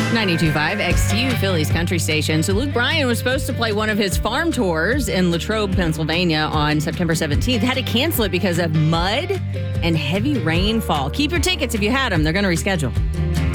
92.5 XTU, Philly's country station. So Luke Bryan was supposed to play one of his farm tours in Latrobe, Pennsylvania on September 17th. Had to cancel it because of mud and heavy rainfall. Keep your tickets if you had them. They're going to reschedule.